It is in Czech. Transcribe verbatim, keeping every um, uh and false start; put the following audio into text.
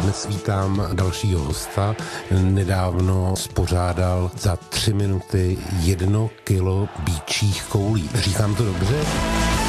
Dnes vítám dalšího hosta. Nedávno spořádal za tři minuty jedno kilo býčích koulí. Říkám to dobře?